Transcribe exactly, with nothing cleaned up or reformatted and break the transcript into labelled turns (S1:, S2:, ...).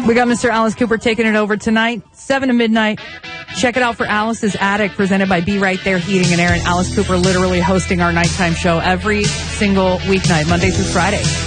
S1: We got Mister Alice Cooper taking it over tonight, seven to midnight. Check it out for Alice's Attic, presented by Be Right There Heating and Air. And Alice Cooper literally hosting our nighttime show every single weeknight, Monday through Friday.